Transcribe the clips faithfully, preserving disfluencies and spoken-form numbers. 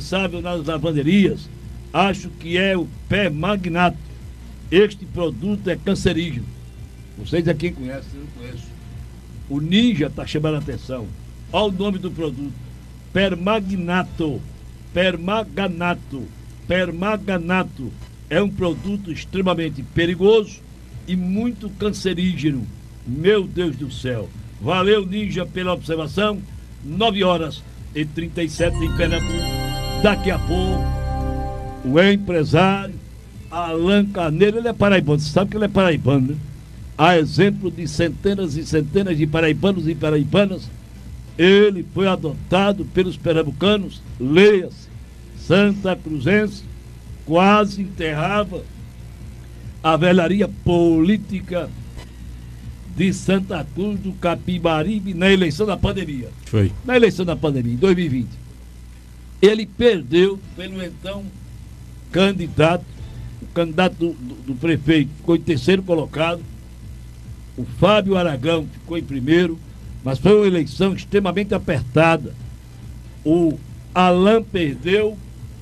indispensável nas lavanderias, acho que é o permanganato. Este produto é cancerígeno. Vocês aqui conhecem, eu não conheço. O Ninja está chamando a atenção. Olha o nome do produto: permanganato. Permanganato. Permanganato é um produto extremamente perigoso e muito cancerígeno. Meu Deus do céu. Valeu, Ninja, pela observação. nove horas e trinta e sete em Pernambuco. Daqui a pouco, o empresário Alan Carneiro, ele é paraibano. Você sabe que ele é paraibano, né? A exemplo de centenas e centenas de paraibanos e paraibanas, ele foi adotado pelos pernambucanos. Leia-se, Santa Cruzense, quase enterrava a velharia política de Santa Cruz do Capibaribe na eleição da pandemia. Foi. Na eleição da pandemia, em dois mil e vinte. Ele perdeu pelo então candidato, o candidato do, do, do prefeito ficou em terceiro colocado, o Fábio Aragão ficou em primeiro, mas foi uma eleição extremamente apertada. O Alan perdeu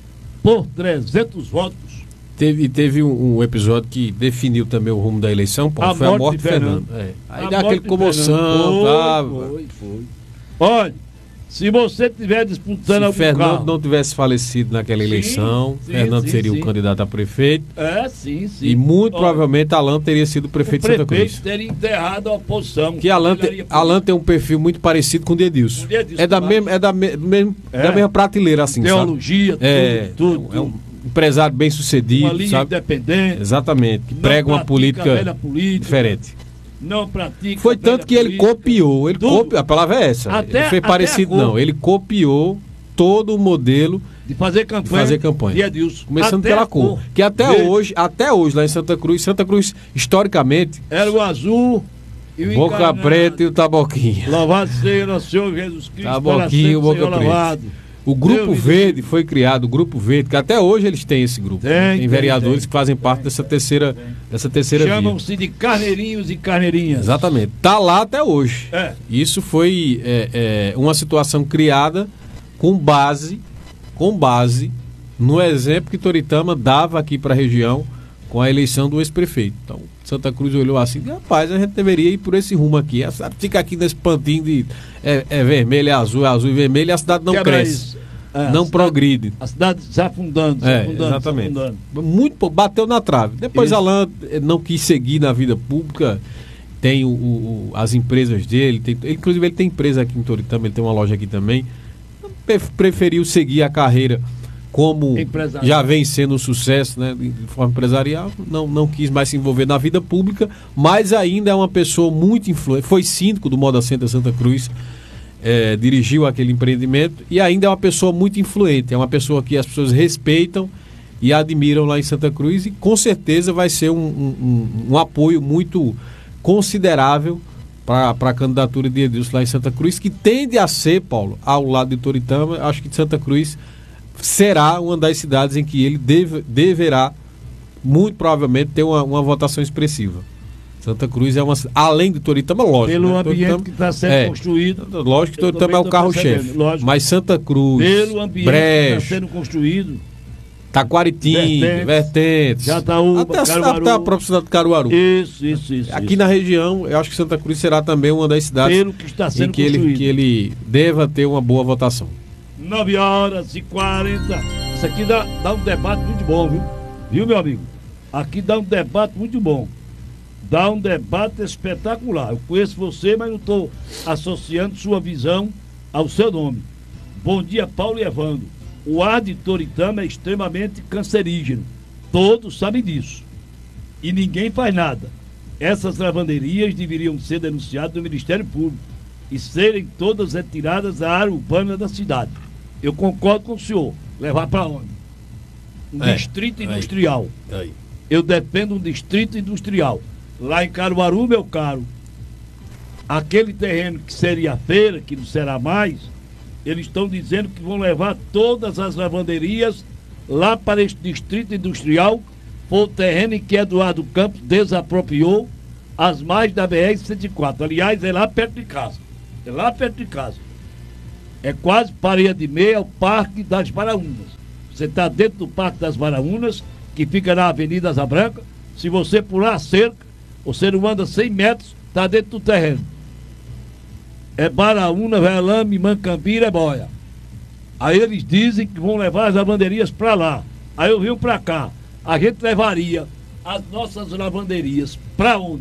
por trezentos votos. Teve, e teve um, um episódio que definiu também o rumo da eleição, pô, a foi morte a morte de Fernando. Fernando. É. Aí A dá aquele comoção, tá? Foi, foi, foi. Olha, se você estiver disputando Se algum Fernando carro, não tivesse falecido naquela Sim, eleição, sim, Fernando sim, seria sim. o candidato a prefeito. É, sim, sim. E muito Olha, provavelmente Alan teria sido o prefeito o de Santa prefeito Cruz. teria enterrado a oposição. Que Alan, te, Velharia Alan tem um perfil muito parecido com o de Edilson. Com o de Edilson, É da, claro. mesma, é da, me, do mesmo, É. da mesma prateleira, assim, Teologia, sabe? É, tudo, tudo. é um empresário bem sucedido, Uma linha sabe? independente. Exatamente, que Não prega uma pratica política, a velha política, diferente. Não pratica. Foi a tanto velha que ele política, copiou, ele tudo. copiou, a palavra é essa. Até- ele foi até parecido, a cor. não. Ele copiou todo o modelo De fazer campanha. de fazer campanha. De Edilson. Começando Até pela a cor. Que até Verde. hoje, até hoje, lá em Santa Cruz, Santa Cruz, historicamente, Era o azul e o boca encarnado. preta e o taboquinho. Louvado seja o Senhor Jesus Cristo. Taboquinho, para sempre boca seja preta. louvado. O Grupo Deus me Verde livre. foi criado, o Grupo Verde, que até hoje eles têm esse grupo. Tem, Tem, tem, vereadores tem. que fazem parte dessa terceira, dessa terceira via. Chamam-se de carneirinhos e carneirinhas. Exatamente. Tá lá até hoje. É. Isso foi é, é, uma situação criada com base, com base no exemplo que Toritama dava aqui para a região com a eleição do ex-prefeito. Então, Santa Cruz olhou assim, rapaz, a gente deveria ir por esse rumo aqui. A cidade fica aqui nesse pantinho de é, é vermelho, é azul, é azul e vermelho, e a cidade não Quebra cresce, isso. É, não a cidade- progride. A cidade se afundando, se É, afundando, se exatamente. afundando. Muito pouco, bateu na trave. Depois Isso. Alan eh, não quis seguir na vida pública, tem o, o- o- as empresas dele, tem, inclusive ele tem empresa aqui em Toritama, ele tem uma loja aqui também. Pre- Preferiu seguir a carreira como Empresário. já vem sendo um sucesso, né, de forma empresarial, não, não quis mais se envolver na vida pública, mas ainda é uma pessoa muito influente, foi síndico do Moda Center Santa Cruz, eh, dirigiu aquele empreendimento e ainda é uma pessoa muito influente, é uma pessoa que as pessoas respeitam e admiram lá em Santa Cruz e com certeza vai ser um, um, um- um apoio muito considerável para a candidatura de Edilson lá em Santa Cruz, que tende a ser, Paulo, ao lado de Toritama, acho que Santa Cruz será uma das cidades em que ele deve, deverá, muito provavelmente, ter uma, uma votação expressiva. Santa Cruz é uma... Além de Toritama, lógico. Pelo né? ambiente Toritama- que está sendo é, construído. Lógico que Eu Toritama é o também tô carro-chefe. percebendo, lógico. Mas Santa Cruz, Pelo ambiente que está Brejo, sendo construído. Taquaritinga, Vertentes, Vertentes, Jataúba, até, a- Caruaru. até a própria cidade de Caruaru. Isso, isso, isso. Aqui isso. na região, eu acho que Santa Cruz será também uma das cidades Pelo que está em sendo que ele, construído. que ele deva ter uma boa votação. nove horas e quarenta. Isso aqui dá, dá um debate muito bom, viu? Viu, meu amigo? Aqui dá um debate muito bom. Dá um debate espetacular. Eu conheço você, mas não estou associando sua visão ao seu nome. Bom dia, Paulo e Evandro. O ar de Toritama é extremamente cancerígeno. Todos sabem disso. E ninguém faz nada. Essas lavanderias deveriam ser denunciadas no Ministério Público e serem todas retiradas da área urbana da cidade. Eu concordo com o senhor. Levar para onde? Um É, distrito aí. industrial. Aí. Eu defendo um distrito industrial. Lá em Caruaru, meu caro, aquele terreno que seria a feira, que não será mais, eles estão dizendo que vão levar todas as lavanderias lá para este distrito industrial. Foi o terreno em que Eduardo Campos desapropriou as margens da B R cento e quatro. Aliás, é lá perto de casa. É lá perto de casa. É quase parede de meia ao Parque das Paraúnas. Você está dentro do Parque das Baraunas, que fica na Avenida Asa Branca. Se você pular a cerca, você não anda cem metros, está dentro do terreno. É Baraúna, Velame, Mancambira, é Boia. Aí eles dizem que vão levar as lavanderias para lá. Aí eu vim para cá. A gente levaria as nossas lavanderias para onde?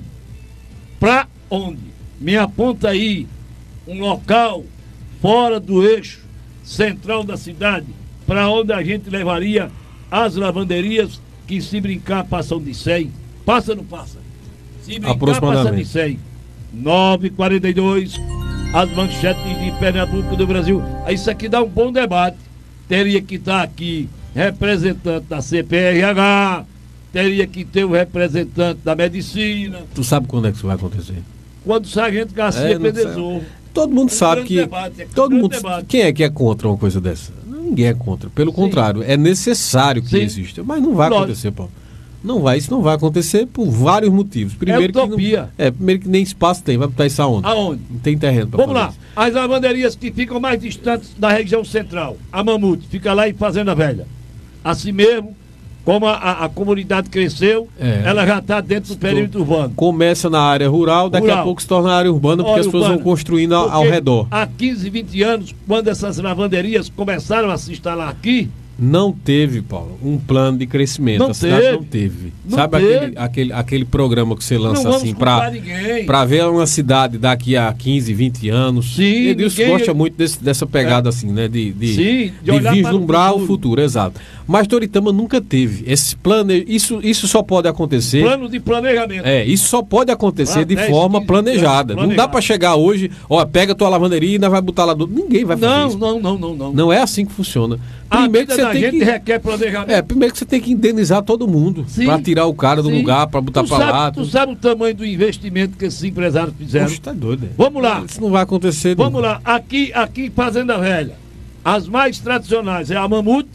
Para onde? Me aponta aí um local fora do eixo central da cidade, para onde a gente levaria as lavanderias que, se brincar, passam de cem. Passa ou não passa? Se brincar, passa de cem. nove e quarenta e dois, as manchetes de Pernambuco do Brasil. Isso aqui dá um bom debate. Teria que estar aqui representante da C P R H, teria que ter o representante da medicina. Tu sabe quando é que isso vai acontecer? Quando o sargento Garcia é, Pedesor. Todo mundo um sabe que debate, é todo mundo debate. Quem é que é contra uma coisa dessa? Ninguém é contra. Pelo Sim. contrário, é necessário que Sim. exista, mas não vai Lógico. acontecer, Paulo. Não vai, isso não vai acontecer por vários motivos. Primeiro é utopia. Que não, é, primeiro que nem espaço tem, vai botar isso aonde? Aonde? Não tem terreno para Vamos lá. Isso. As lavanderias que ficam mais distantes da região central. A Mamute fica lá em Fazenda Velha. Assim mesmo, como a, a, a comunidade cresceu, é. ela já está dentro do perímetro urbano. Começa na área rural, daqui rural. a pouco se torna área urbana, porque Hora as pessoas urbana. vão construindo ao, ao redor. Há quinze, vinte anos, quando essas lavanderias começaram a se instalar aqui, não teve, Paulo, um plano de crescimento. Não a cidade teve. não teve. Não Sabe teve. Aquele, aquele, aquele programa que você lança não assim para ver uma cidade daqui a quinze, vinte anos? Sim, Edilson ninguém... gosta muito desse, dessa pegada é. assim, né? De, de, Sim, de, de vislumbrar o futuro. o futuro, exato. Mas Toritama nunca teve. Esse plano, isso, isso só pode acontecer. Plano de planejamento. É, isso só pode acontecer ah, de dez, forma quinze, planejada. planejado. Não dá para chegar hoje, ó, pega tua lavanderia e ainda vai botar lá do. Ninguém vai fazer não, isso. Não, não, não, não. Não é assim que funciona. Primeiro que você tem que requer planejamento. É, primeiro que você tem que indenizar todo mundo para tirar o cara do Sim. lugar, para botar para lá. Tu sabe o tamanho do investimento que esses empresários fizeram? Poxa, tá doido. É. Vamos lá. Isso não vai acontecer. Vamos não. lá. Aqui, aqui Fazenda Velha, as mais tradicionais é a Mamute,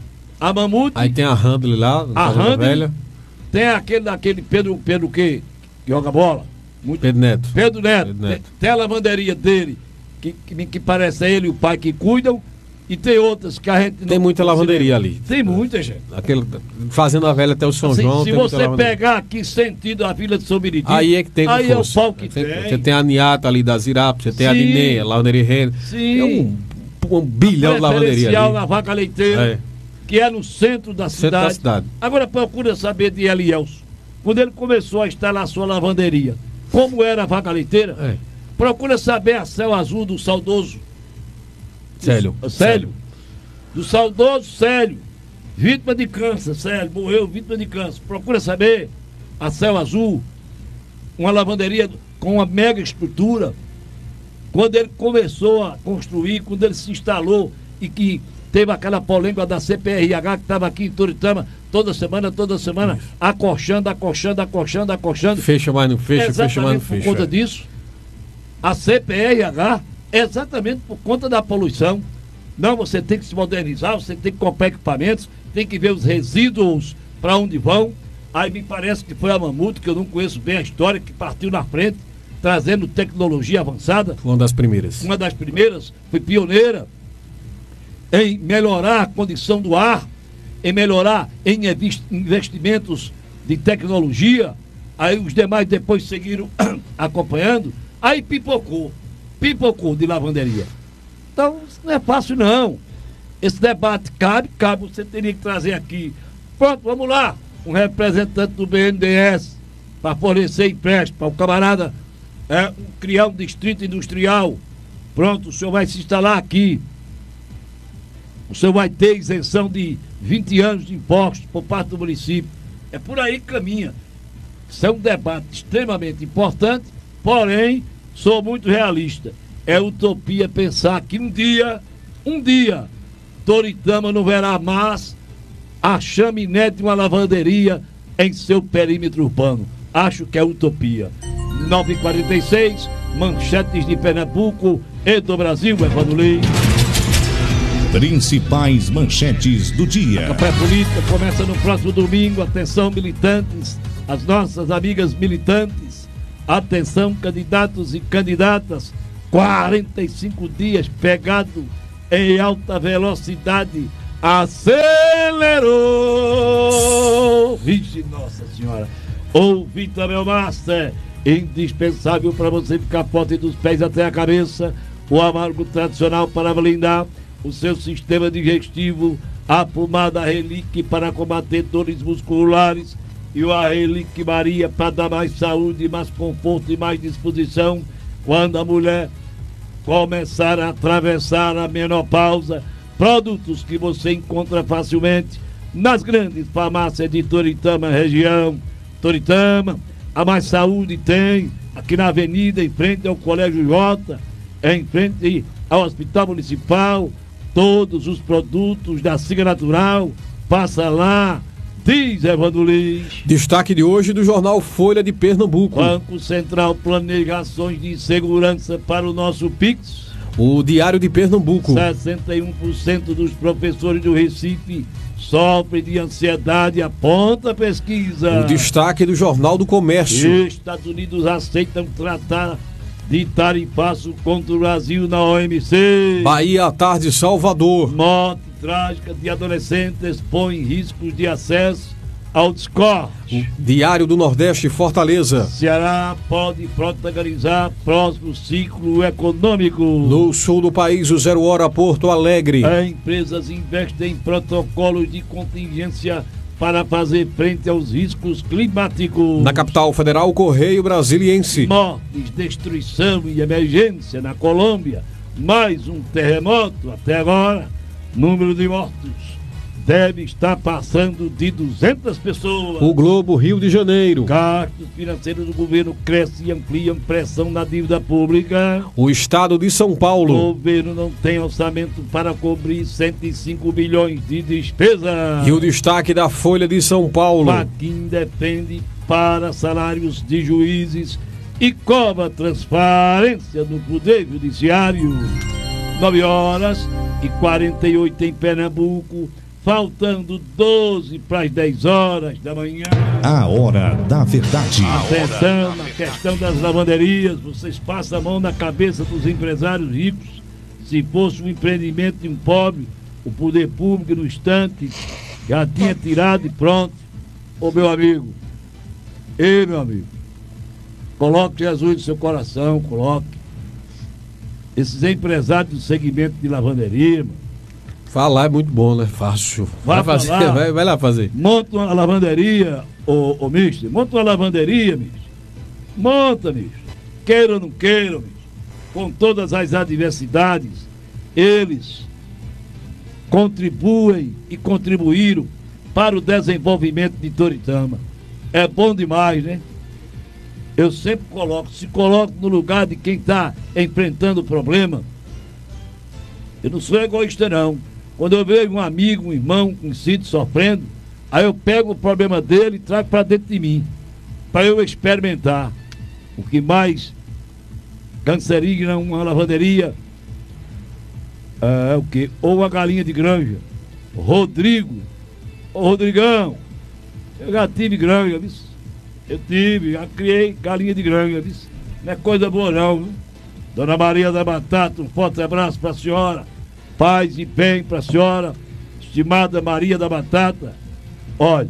a Mamute. Aí tem a Handley lá, a Fazenda Handley, Velha. Tem aquele daquele Pedro, Pedro que, que joga bola. Muito, Pedro Neto. Pedro Neto. Pedro Neto. Tem, tem a lavanderia dele, que, que, que parece ele e o pai que cuidam. E tem outras que a gente não... Tem muita lavanderia ali. Tem muita, gente. Aquele, Fazenda Velha até o São assim, João. Se você pegar aqui sentido a Vila de São Benedito, aí é que tem aí força. é o pau que você, tem. Você tem a Niata ali da Zirap, você tem Sim. a Diné, a lavanderia Renner. Sim. É um, um bilhão de lavanderia ali. Na Vaca Leiteira, é. que é no centro da centro cidade. da cidade. Agora procura saber de Elielso. Quando ele começou a instalar a sua lavanderia, como era a Vaca Leiteira, é. procura saber a Céu Azul do saudoso Célio. Do, Célio. Do saudoso Célio, vítima de câncer, Célio, morreu vítima de câncer. Procura saber a Céu Azul, uma lavanderia com uma mega estrutura. Quando ele começou a construir, quando ele se instalou e que teve aquela polêmica da C P R H que estava aqui em Toritama toda semana, toda semana, Isso. acolchando, acolchando, acolchando, acolchando. Fecha, mas não fecha, fecha, mas não fecha. Por conta disso, a C P R H, exatamente por conta da poluição. Não, você tem que se modernizar, você tem que comprar equipamentos, tem que ver os resíduos para onde vão. Aí me parece que foi a Mamute, que eu não conheço bem a história, que partiu na frente, trazendo tecnologia avançada. Uma das primeiras. Uma das primeiras, foi pioneira em melhorar a condição do ar, em melhorar em investimentos de tecnologia. Aí os demais depois seguiram acompanhando. Aí pipocou, pipocou de lavanderia. Então, isso não é fácil, não. Esse debate cabe, cabe, você teria que trazer aqui. Pronto, vamos lá. Um representante do B N D E S para fornecer empréstimo para o camarada é, criar um distrito industrial. Pronto, o senhor vai se instalar aqui. O senhor vai ter isenção de vinte anos de impostos por parte do município. É por aí que caminha. Isso é um debate extremamente importante, porém, sou muito realista. É utopia pensar que um dia, um dia, Toritama não verá mais a chaminé de uma lavanderia em seu perímetro urbano. Acho que é utopia. nove e quarenta e seis, manchetes de Pernambuco e do Brasil, Evandro Lins. Principais manchetes do dia. A campanha política começa no próximo domingo. Atenção, militantes, as nossas amigas militantes. Atenção, candidatos e candidatas. quarenta e cinco dias pegado em alta velocidade acelerou. Vixe, nossa senhora. O Vitamel Master, indispensável para você ficar forte dos pés até a cabeça. O amargo tradicional para blindar o seu sistema digestivo. A pomada Relique para combater dores musculares. E o Relique Maria para dar mais saúde, mais conforto e mais disposição quando a mulher começar a atravessar a menopausa. Produtos que você encontra facilmente nas grandes farmácias de Toritama região. Toritama, a Mais Saúde tem aqui na avenida, em frente ao Colégio Jota, em frente ao Hospital Municipal. Todos os produtos da Siga Natural, passa lá, diz Evandro Liz. Destaque de hoje do jornal Folha de Pernambuco. Banco Central planeja ações de segurança para o nosso Pix. O Diário de Pernambuco. sessenta e um por cento dos professores do Recife sofrem de ansiedade, aponta a pesquisa. O destaque do Jornal do Comércio. Estados Unidos aceitam tratar de tarifaço contra o Brasil na O M C. Bahia à tarde, Salvador. Morte trágica de adolescentes expõe riscos de acesso ao Discord. Diário do Nordeste, Fortaleza. Ceará pode protagonizar próximo ciclo econômico. No sul do país, o Zero Hora, Porto Alegre. As empresas investem em protocolos de contingência para fazer frente aos riscos climáticos. Na capital federal, o Correio Brasiliense. Mortes, destruição e emergência na Colômbia. Mais um terremoto até agora. Número de mortos deve estar passando de duzentas pessoas. O Globo, Rio de Janeiro. Gastos financeiros do governo crescem e ampliam pressão na dívida pública. O estado de São Paulo. O governo não tem orçamento para cobrir cento e cinco bilhões de despesa. E o destaque da Folha de São Paulo. Fachin defende para salários de juízes e cobra transparência no Poder Judiciário. nove horas e quarenta e oito em Pernambuco. Faltando doze para as dez horas da manhã. A hora da verdade. Atenção na questão das lavanderias. Vocês passam a mão na cabeça dos empresários ricos. Se fosse um empreendimento de um pobre, o poder público no instante já tinha tirado e pronto. Ô meu amigo, ei meu amigo, coloque Jesus no seu coração, coloque. Esses empresários do segmento de lavanderia, mano, falar é muito bom, né? Fácil. Vai Vai, fazer, falar. vai, vai lá fazer. Monta uma lavanderia, ô, ô mister, monta uma lavanderia, mister. Monta, mister. Queira ou não queira, mister. Com todas as adversidades, eles contribuem e contribuíram para o desenvolvimento de Toritama. É bom demais, né? Eu sempre coloco, se coloco no lugar de quem está enfrentando o problema. Eu não sou egoísta, não. Quando eu vejo um amigo, um irmão, um conhecido sofrendo, aí eu pego o problema dele e trago para dentro de mim, para eu experimentar. O que mais cancerígena uma lavanderia é o quê? Ou uma galinha de granja. Rodrigo, ô Rodrigão, eu já tive granja, viu? Eu tive, já criei galinha de granja, viu? Não é coisa boa não, viu? Dona Maria da Batata, um forte abraço para a senhora. Paz e bem para a senhora, estimada Maria da Batata. Olha,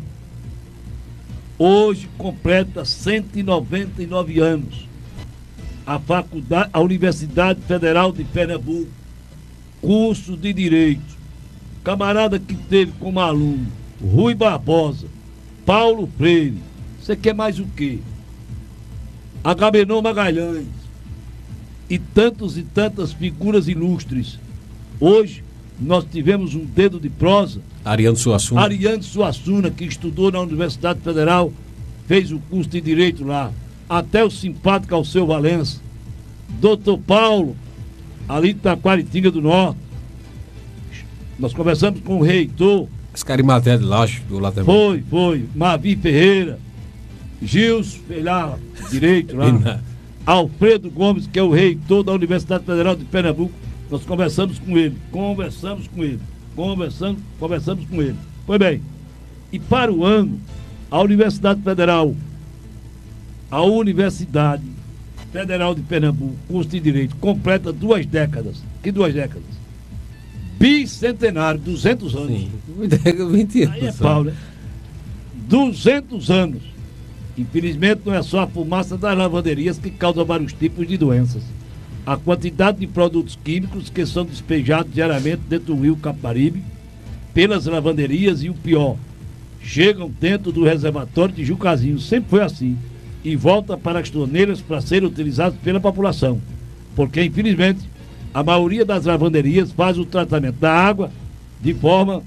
hoje completa cento e noventa e nove anos a faculdade, a Universidade Federal de Pernambuco, curso de Direito. Camarada que teve como aluno Rui Barbosa, Paulo Freire. Você quer mais o quê? Agamenon Magalhães e tantos e tantas figuras ilustres. Hoje nós tivemos um dedo de prosa. Ariano Suassuna. Ariano Suassuna, que estudou na Universidade Federal, fez o curso de Direito lá. Até o simpático Alceu Valença. Doutor Paulo, ali de Taquaritinga do Norte. Nós conversamos com o reitor. Escarimaté de Laje, do lado também. Foi, foi. Mavi Ferreira. Gilson, fez lá, Direito lá. Alfredo Gomes, que é o reitor da Universidade Federal de Pernambuco. Nós conversamos com ele, conversamos com ele, conversamos, conversamos com ele. Foi bem. E para o ano, a Universidade Federal, a Universidade Federal de Pernambuco, curso de Direito, completa duas décadas. Que duas décadas? bicentenário, duzentos anos. Sim. vinte anos. Aí é pau, né? duzentos anos. Infelizmente, não é só a fumaça das lavanderias que causa vários tipos de doenças. A quantidade de produtos químicos que são despejados diariamente dentro do rio Capibaribe, pelas lavanderias, e o pior, chegam dentro do reservatório de Jucazinho, sempre foi assim, e volta para as torneiras para serem utilizados pela população. Porque, infelizmente, a maioria das lavanderias faz o tratamento da água de forma,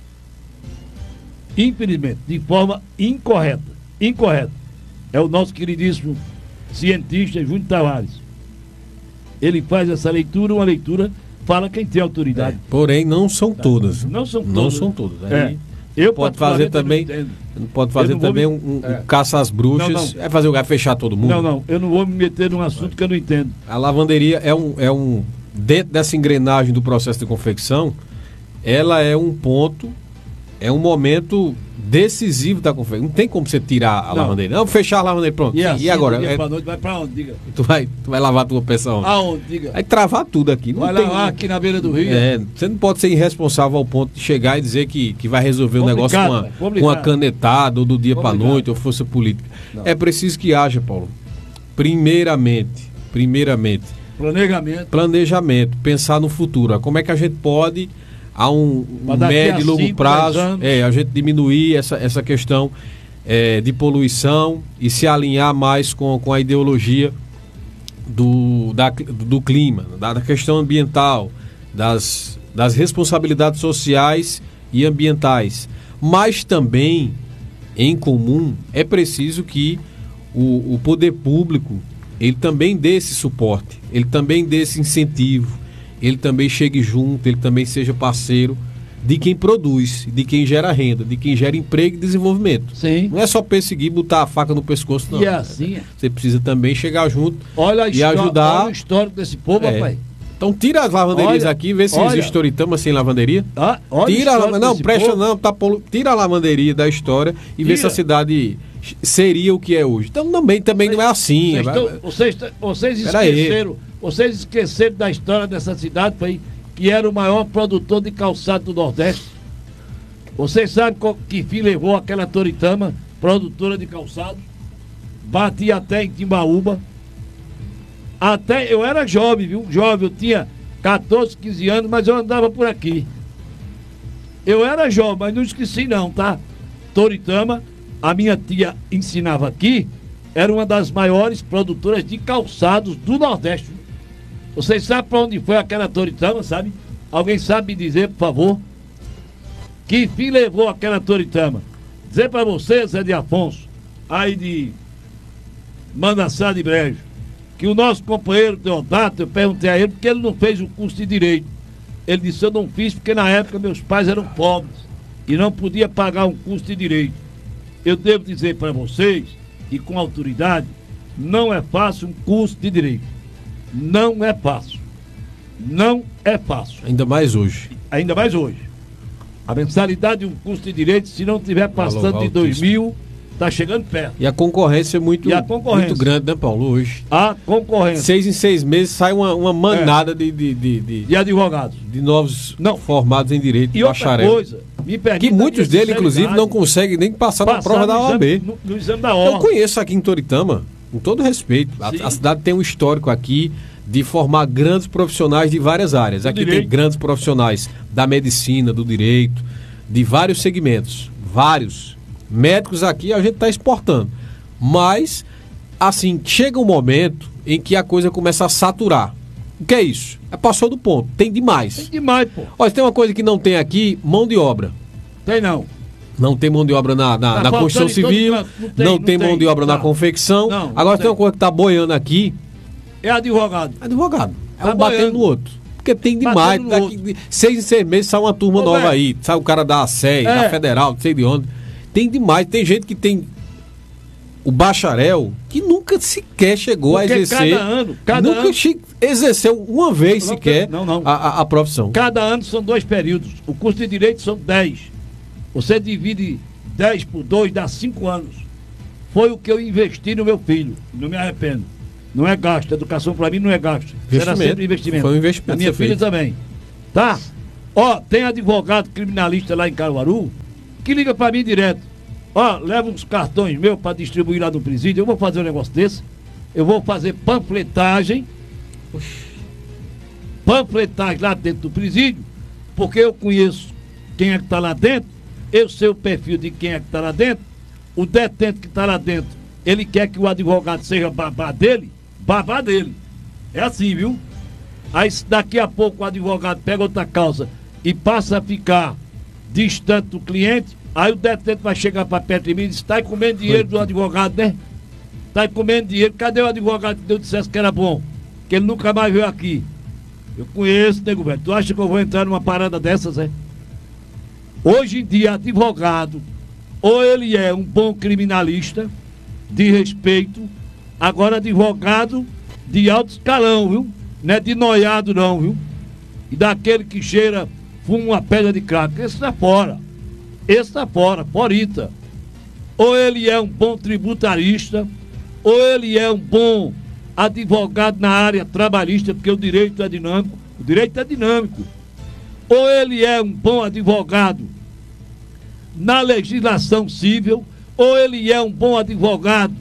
infelizmente, de forma incorreta. Incorreta. É o nosso queridíssimo cientista Júnior Tavares. Ele faz essa leitura, uma leitura, fala quem tem autoridade. É, porém, não são todas. Não são todas. Não são todas. Aí É. Eu pode fazer também, pode fazer também me... um, um é. caça às bruxas. Não, não. É fazer o lugar fechar todo mundo. Não, não. Eu não vou me meter num assunto que eu não entendo. A lavanderia é um, é um dentro dessa engrenagem do processo de confecção, ela é um ponto, é um momento decisivo da confecção. Não tem como você tirar a Não. lavanderia. Não, fechar a lavanderia, pronto. E, E, assim, agora? do dia É, pra noite, vai pra onde? Diga. tu, vai, tu vai lavar a tua peça onde? Aonde? Diga. Vai travar tudo aqui. Não Vai tem, lá aqui na beira do rio. É, você não pode ser irresponsável ao ponto de chegar e dizer que, que vai resolver o negócio com Complicado, uma, né? com uma Complicado. canetada, ou do dia para Complicado. noite, ou força política. Não. É preciso que haja, Paulo, primeiramente, primeiramente, Planejamento. planejamento, pensar no futuro. Como é que a gente pode, a um, um Mas daqui a médio e longo cinco, prazo, dez anos. é, a gente diminuir essa, essa questão é, de poluição e se alinhar mais com, com a ideologia do, da, do clima, da, da questão ambiental, das, das responsabilidades sociais e ambientais. Mas também, em comum, é preciso que o, o poder público ele também dê esse suporte, ele também dê esse incentivo, ele também chegue junto, ele também seja parceiro de quem produz, de quem gera renda, de quem gera emprego e desenvolvimento. Sim. Não é só perseguir, botar a faca no pescoço, não. E é assim. é. Você precisa também chegar junto Olha, a e histó- ajudar. olha o histórico desse povo, É. rapaz. Então tira as lavanderias Olha, aqui, vê se olha. existe Toritama sem lavanderia. Ah, olha o Tira, histórico não, desse presta povo. não, tá polu... tira a lavanderia da história e vê Tira. se a cidade seria o que é hoje. Então também, também não é assim. Vocês, vai- estão- vocês, vocês Pera aí. esqueceram, vocês esqueceram da história dessa cidade, foi, que era o maior produtor de calçado do Nordeste. Vocês sabem qual- que fim levou aquela Toritama, produtora de calçado? Batia até em Timbaúba. Até, eu era jovem, viu? Jovem, eu tinha catorze, quinze anos, mas eu andava por aqui. Eu era jovem, mas não esqueci não, tá? Toritama, a minha tia ensinava aqui, era uma das maiores produtoras de calçados do Nordeste. Vocês sabem para onde foi aquela Toritama, sabe? Alguém sabe me dizer, por favor? Que fim levou aquela Toritama? Dizer para você, Zé de Afonso, aí de Mandassá de Brejo, que o nosso companheiro Deodato, eu perguntei a ele porque ele não fez o curso de Direito. Ele disse, eu não fiz porque na época meus pais eram pobres e não podia pagar um curso de Direito. Eu devo dizer para vocês, e com autoridade, não é fácil um curso de Direito. Não é fácil. Não é fácil. Ainda mais hoje. Ainda mais hoje. A mensalidade de um curso de Direito, se não tiver passando de dois mil, está chegando perto. E a concorrência é muito, E a concorrência? muito grande, né, Paulo? Hoje. A concorrência Seis em seis meses sai uma, uma manada de, de, de, de, de advogados. de novos Não. formados em direito, E outra bacharel. coisa, me permita Que muitos a minha deles, inclusive, não sinceridade, conseguem nem passar, na passar prova da no O A B. exame- No, no exame da Eu ordem. conheço aqui em Toritama, com todo respeito. A, Sim. a cidade tem um histórico aqui de formar grandes profissionais de várias áreas. Do Aqui tem direito. grandes profissionais da medicina, do direito, de vários segmentos. Vários. Médicos aqui a gente está exportando. Mas, assim, chega um momento em que a coisa começa a saturar. O que é isso? É passou do ponto. Tem demais. Tem demais, pô. Olha, tem uma coisa que não tem aqui, mão de obra. Tem não. Não tem mão de obra na, na, Tá na construção faltando em todo civil, canto. Não não tem, tem, não tem. mão de obra na Não. confecção. Não, não Agora tem tem. uma coisa que está boiando aqui, É advogado. advogado. É Tá um batendo boiando. no outro. Porque tem demais. Batendo no Daqui, de seis em seis meses sai uma turma Ô, nova velho. aí. Sai o cara da A S E, É. da Federal, não sei de onde. Tem demais. Tem gente que tem o bacharel que nunca sequer chegou Porque a exercer. cada ano, cada nunca ano- che- exerceu uma vez Não, sequer não, não. A, a, a profissão. Cada ano são dois períodos. O curso de Direito são dez. Você divide dez por dois, dá cinco anos. Foi o que eu investi no meu filho. Não me arrependo. Não é gasto. Educação para mim não é gasto. Será Investimento. sempre investimento. Foi um investimento A minha que você filha fez. também. Tá? Ó, tem advogado criminalista lá em Caruaru que liga pra mim direto. Ó, leva uns cartões meus pra distribuir lá no presídio. Eu vou fazer um negócio desse. Eu vou fazer panfletagem. Panfletagem lá dentro do presídio. Porque eu conheço quem é que tá lá dentro. Eu sei o perfil de quem é que tá lá dentro. O detento que tá lá dentro, ele quer que o advogado seja babá dele. Babá dele. É assim, viu? Aí daqui a pouco o advogado pega outra causa e passa a ficar distante do cliente. Aí o detento vai chegar para perto de mim e diz: tá aí comendo dinheiro do advogado, né? Tá aí comendo dinheiro. Cadê o advogado que Deus dissesse que era bom? Que ele nunca mais veio aqui. Eu conheço, nego velho. Tu acha que eu vou entrar numa parada dessas, é? Hoje em dia, advogado, ou ele é um bom criminalista, de respeito, agora advogado de alto escalão, viu? Não é de noiado não, viu? E daquele que cheira, fuma uma pedra de crack. Esse tá fora. Esse tá fora, forita. Ou ele é um bom tributarista, ou ele é um bom advogado na área trabalhista, porque o direito é dinâmico. O direito é dinâmico. Ou ele é um bom advogado na legislação civil, ou ele é um bom advogado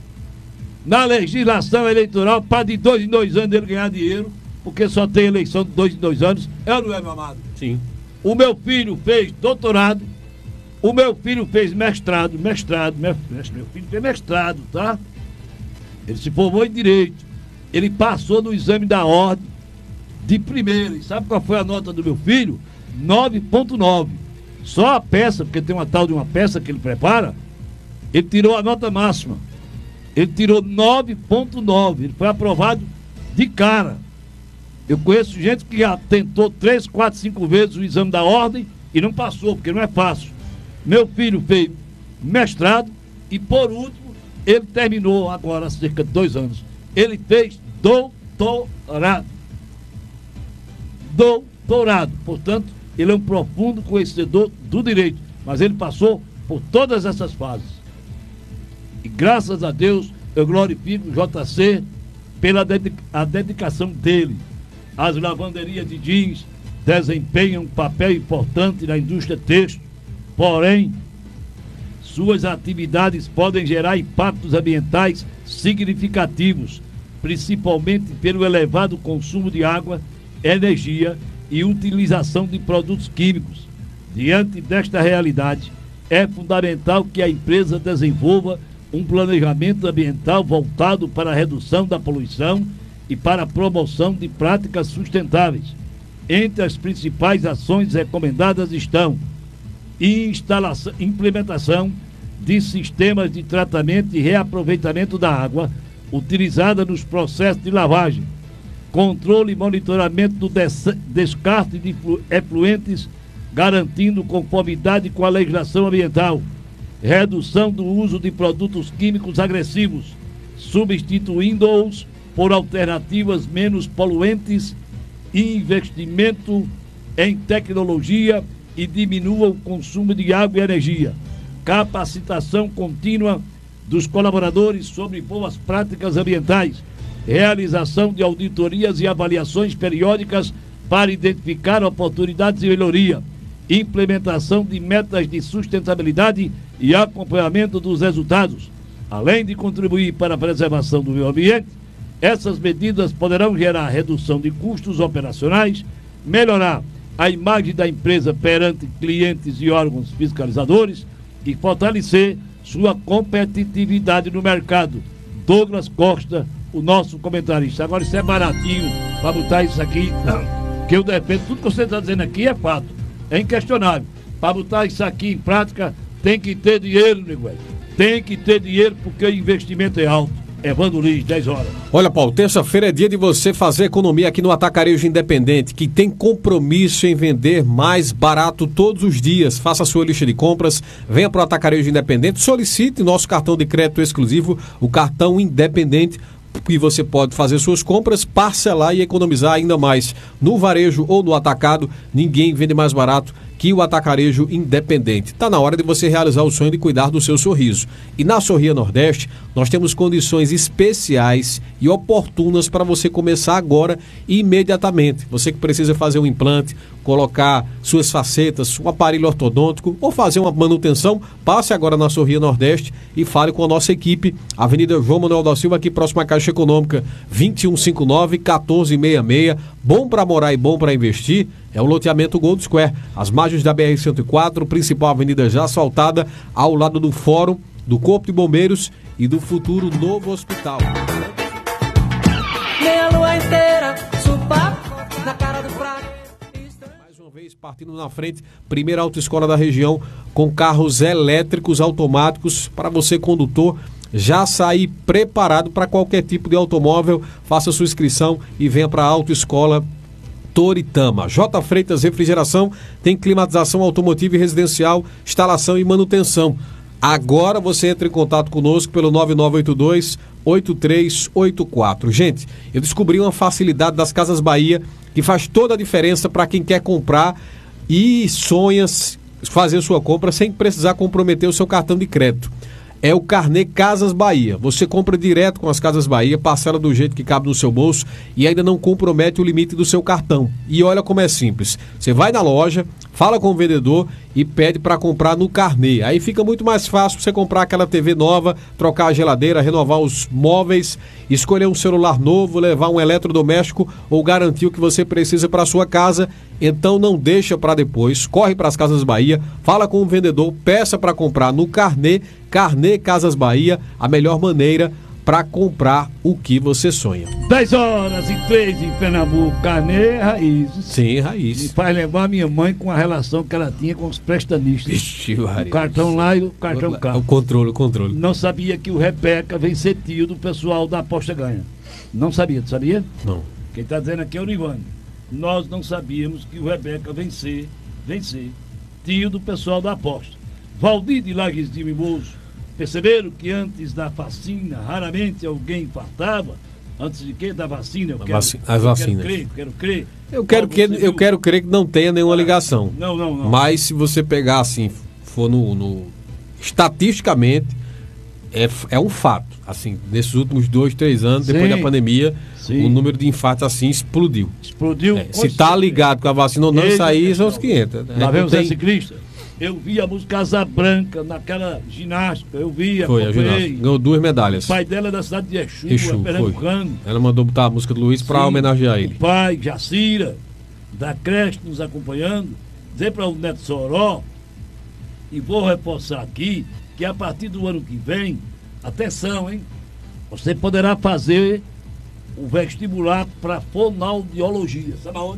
na legislação eleitoral, para de dois em dois anos ele ganhar dinheiro, porque só tem eleição de dois em dois anos. É ou não é, meu amado? Sim. O meu filho fez doutorado, o meu filho fez mestrado, mestrado, meu filho fez mestrado, tá? Ele se formou em Direito, ele passou no exame da ordem de primeira, e sabe qual foi a nota do meu filho? nove ponto nove. Só a peça, porque tem uma tal de uma peça que ele prepara, ele tirou a nota máxima. Ele tirou nove ponto nove. Ele foi aprovado de cara. Eu conheço gente que já tentou três, quatro, cinco vezes o exame da ordem e não passou, porque não é fácil. Meu filho fez mestrado e, por último, ele terminou agora há cerca de dois anos. Ele fez doutorado. Doutorado. Portanto, ele é um profundo conhecedor do direito, mas ele passou por todas essas fases. E graças a Deus eu glorifico o J C pela dedica- a dedicação dele. As lavanderias de jeans desempenham um papel importante na indústria têxtil, porém suas atividades podem gerar impactos ambientais significativos, principalmente pelo elevado consumo de água, energia e utilização de produtos químicos. Diante desta realidade, é fundamental que a empresa desenvolva um planejamento ambiental voltado para a redução da poluição e para a promoção de práticas sustentáveis. Entre as principais ações recomendadas estão instalação, implementação de sistemas de tratamento e reaproveitamento da água utilizada nos processos de lavagem, controle e monitoramento do des descarte de efluentes, garantindo conformidade com a legislação ambiental, redução do uso de produtos químicos agressivos, substituindo-os por alternativas menos poluentes, e investimento em tecnologia e diminua o consumo de água e energia. Capacitação contínua dos colaboradores sobre boas práticas ambientais, realização de auditorias e avaliações periódicas para identificar oportunidades de melhoria, implementação de metas de sustentabilidade e acompanhamento dos resultados. Além de contribuir para a preservação do meio ambiente, essas medidas poderão gerar redução de custos operacionais, melhorar a imagem da empresa perante clientes e órgãos fiscalizadores e fortalecer sua competitividade no mercado. Douglas Costa, o nosso comentarista. Agora isso é baratinho para botar isso aqui, que eu defendo. Tudo que você está dizendo aqui é fato, é inquestionável. Para botar isso aqui em prática, tem que ter dinheiro, nego. Tem que ter dinheiro porque o investimento é alto. Evandro Liz, dez horas. Olha, Paulo, terça-feira é dia de você fazer economia aqui no Atacarejo Independente, que tem compromisso em vender mais barato todos os dias. Faça a sua lista de compras, venha para o Atacarejo Independente, solicite nosso cartão de crédito exclusivo, o cartão Independente, que você pode fazer suas compras, parcelar e economizar ainda mais. No varejo ou no atacado, ninguém vende mais barato que que o Atacarejo Independente. Está na hora de você realizar o sonho de cuidar do seu sorriso. E na Sorria Nordeste, nós temos condições especiais e oportunas para você começar agora e imediatamente. Você que precisa fazer um implante, colocar suas facetas, um aparelho ortodôntico ou fazer uma manutenção, passe agora na Sorria Nordeste e fale com a nossa equipe. Avenida João Manuel da Silva, aqui próximo à Caixa Econômica, vinte e um cinquenta e nove, quatorze sessenta e seis. Bom para morar e bom para investir. É o loteamento Gold Square, as margens da B R cento e quatro, principal avenida já asfaltada, ao lado do Fórum, do Corpo de Bombeiros e do futuro novo hospital. Meia lua inteira, supapo na cara do fraco. Mais uma vez, partindo na frente, primeira autoescola da região, com carros elétricos automáticos para você, condutor, já sair preparado para qualquer tipo de automóvel. Faça sua inscrição e venha para a autoescola Toritama. J. Freitas Refrigeração tem climatização automotiva e residencial, instalação e manutenção. Agora você entra em contato conosco pelo nove nove oito dois, oito três oito quatro. Gente, eu descobri uma facilidade das Casas Bahia que faz toda a diferença para quem quer comprar e sonha fazer sua compra sem precisar comprometer o seu cartão de crédito. É o Carnê Casas Bahia. Você compra direto com as Casas Bahia, parcela do jeito que cabe no seu bolso e ainda não compromete o limite do seu cartão. E olha como é simples. Você vai na loja, fala com o vendedor e pede para comprar no Carnê. Aí fica muito mais fácil você comprar aquela T V nova, trocar a geladeira, renovar os móveis, escolher um celular novo, levar um eletrodoméstico ou garantir o que você precisa para sua casa. Então não deixa para depois. Corre para as Casas Bahia, fala com o vendedor, peça para comprar no Carnê. Carnê Casas Bahia, a melhor maneira para comprar o que você sonha. dez horas e três em Pernambuco, Carnê Raízes. Sim, Raiz. Me faz lembrar minha mãe com a relação que ela tinha com os prestanistas. Vixe, o cartão lá e o cartão cá. O controle, o controle. Não sabia que o Rebeca vem ser tio do pessoal da Aposta Ganha. Não sabia, tu sabia? Não. Quem está dizendo aqui é o Nivane. Nós não sabíamos que o Rebeca vem ser, vem ser tio do pessoal da Aposta. Valdir de Lages de Mimoso. Perceberam que antes da vacina, raramente alguém infartava? Antes de quê? Da vacina? Eu quero, vaci- as vacinas. Eu quero crer, quero crer. Eu quero, que, eu quero crer que não tenha nenhuma ligação. Não, não, não. Mas se você pegar assim, for no... no estatisticamente, é, é um fato. Assim, nesses últimos dois, três anos, depois Sim. da pandemia, Sim. o número de infartos assim explodiu. Explodiu. É, se tá ligado com a vacina ou não, isso aí são os quinhentos. Lá vem o Zé tem... Ciclista. Eu vi a música Asa Branca naquela ginástica. Eu vi, Foi, a ginástica. Ganhou duas medalhas. O pai dela é da cidade de Exu, Exu, pernambucano. Ela mandou botar a música do Luiz para Sim, homenagear ele. O pai, Jacira, da creche nos acompanhando. Dizer para o Neto Soró, e vou reforçar aqui, que a partir do ano que vem, atenção, hein? Você poderá fazer o vestibular para fonoaudiologia. Sabe aonde?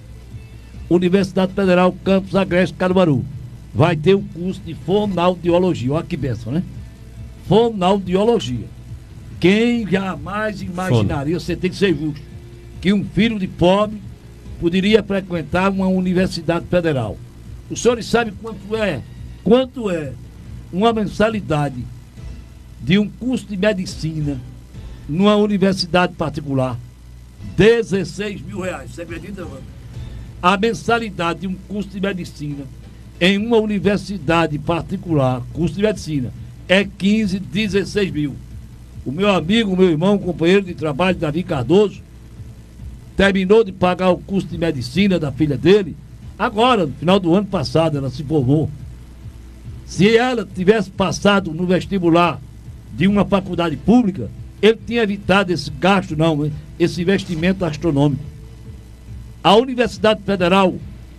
Universidade Federal Campus Agreste Caruaru. Vai ter o curso de fonoaudiologia. Olha que bênção, né? Fonoaudiologia. Quem jamais imaginaria, você tem que ser justo, que um filho de pobre poderia frequentar uma universidade federal. Os senhores sabem quanto é? Quanto é uma mensalidade de um curso de medicina numa universidade particular? dezesseis mil reais. Você acredita, mano? A mensalidade de um curso de medicina em uma universidade particular, curso de medicina, é quinze, dezesseis mil. O meu amigo, meu irmão, companheiro de trabalho, Davi Cardoso, terminou de pagar o curso de medicina da filha dele, agora, no final do ano passado, ela se formou. Se ela tivesse passado no vestibular de uma faculdade pública, ele tinha evitado esse gasto, não, esse investimento astronômico. A Universidade Federal,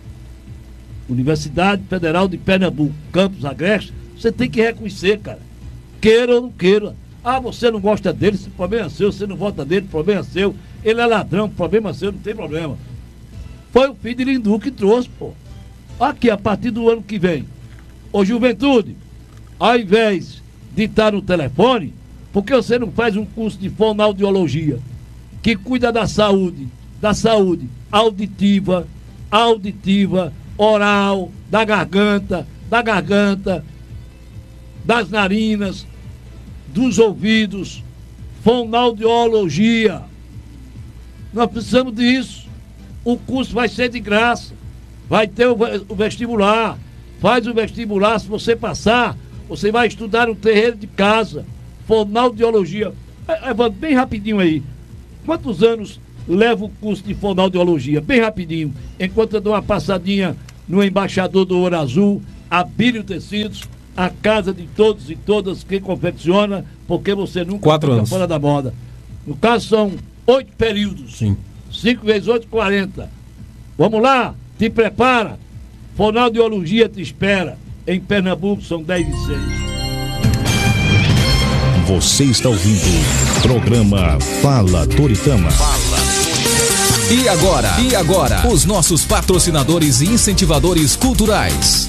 Universidade Federal de Pernambuco, Campus Agreste, você tem que reconhecer, cara. Queira ou não queira. Ah, você não gosta dele, esse problema é seu, você não vota dele, problema é seu. Ele é ladrão, problema é seu, não tem problema. Foi o filho de Lindu que trouxe, pô. Aqui, a partir do ano que vem. Ô, juventude, ao invés de estar no telefone, por que você não faz um curso de fonoaudiologia que cuida da saúde, da saúde auditiva, auditiva, oral, da garganta, da garganta, das narinas, dos ouvidos, fonoaudiologia. Nós precisamos disso. O curso vai ser de graça. vai ter o, o vestibular. Faz o vestibular, se você passar, você vai estudar no terreiro de casa, fonoaudiologia. Evandro, bem rapidinho aí. Quantos anos leva o curso de fonoaudiologia? Bem rapidinho. Enquanto eu dou uma passadinha no embaixador do Ouro Azul, a Bílio Tecidos, a casa de todos e todas que confecciona, porque você nunca Quatro fica anos. fora da moda. No caso, são oito períodos. Sim. Cinco vezes oito, quarenta. Vamos lá, te prepara. Fonoaudiologia te espera. Em Pernambuco são dez e seis. Você está ouvindo programa Fala Toritama. E agora? E agora? Os nossos patrocinadores e incentivadores culturais.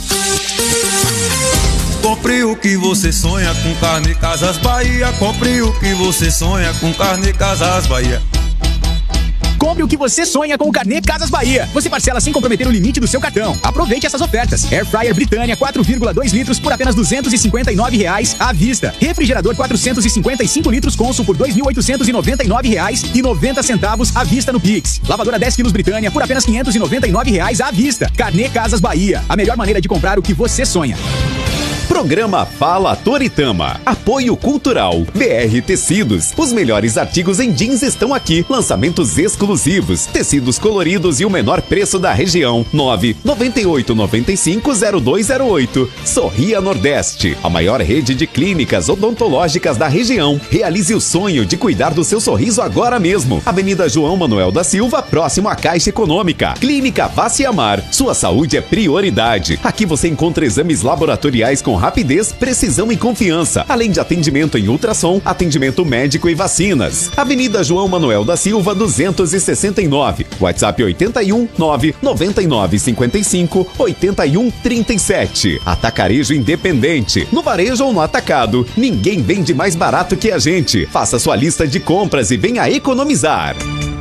Compre o que você sonha com Carne Casas Bahia. Compre o que você sonha com Carne Casas Bahia. Compre o que você sonha com o Carnê Casas Bahia. Você parcela sem comprometer o limite do seu cartão. Aproveite essas ofertas. Air Fryer Britânia quatro vírgula dois litros por apenas duzentos e cinquenta e nove reais à vista. Refrigerador quatrocentos e cinquenta e cinco litros Consul por dois mil oitocentos e noventa e nove reais e noventa centavos à vista no Pix. Lavadora dez quilos Britânia por apenas quinhentos e noventa e nove reais à vista. Carnê Casas Bahia. A melhor maneira de comprar o que você sonha. Programa Fala Toritama. Apoio Cultural. B R Tecidos. Os melhores artigos em jeans estão aqui. Lançamentos exclusivos. Tecidos coloridos e o menor preço da região. nove nove oito nove cinco zero dois zero oito. Sorria Nordeste. A maior rede de clínicas odontológicas da região. Realize o sonho de cuidar do seu sorriso agora mesmo. Avenida João Manuel da Silva, próximo à Caixa Econômica. Clínica Vaciamar. Sua saúde é prioridade. Aqui você encontra exames laboratoriais com rapidez, precisão e confiança, além de atendimento em ultrassom, atendimento médico e vacinas. Avenida João Manuel da Silva, duzentos e sessenta e nove. WhatsApp oitenta e um, nove nove nove cinco cinco, oitenta e um, trinta e sete. Atacarejo Independente. No varejo ou no atacado, ninguém vende mais barato que a gente. Faça sua lista de compras e venha economizar.